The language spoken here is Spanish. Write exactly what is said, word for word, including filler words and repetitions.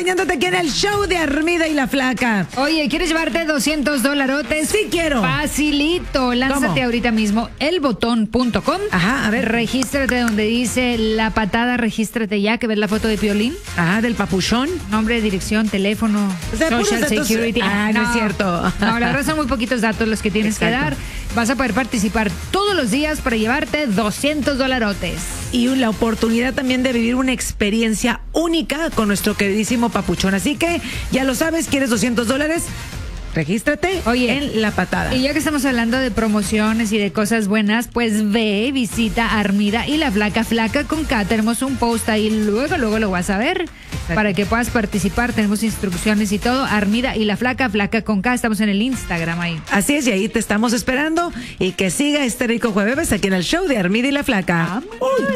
acompañándote aquí en el show de Armida y la Flaca. Oye, ¿quieres llevarte doscientos dolarotes? Sí quiero. Facilito. Lánzate ¿Cómo? ahorita mismo elbotón punto com. Ajá, a ver. Regístrate donde dice La Patada, regístrate ya, que ves la foto de Piolín. Ah, del papuchón. Nombre, dirección, teléfono, O sea, puros social datos- security. Ah, no es cierto. No, la verdad son muy poquitos datos los que tienes Exacto. que dar. Vas a poder participar todos los días para llevarte doscientos dolarotes. Y la oportunidad también de vivir una experiencia única con nuestro queridísimo papuchón. Así que, ya lo sabes, ¿quieres doscientos dólares? Regístrate Oye, en La Patada. Y ya que estamos hablando de promociones y de cosas buenas, pues ve, visita Armida y la Flaca, Flaca con K. Tenemos un post ahí, luego, luego lo vas a ver. Exacto. Para que puedas participar, tenemos instrucciones y todo. Armida y la Flaca, Flaca con K. Estamos en el Instagram ahí. Así es, y ahí te estamos esperando. Y que siga este rico jueves aquí en el show de Armida y la Flaca. Vámonos.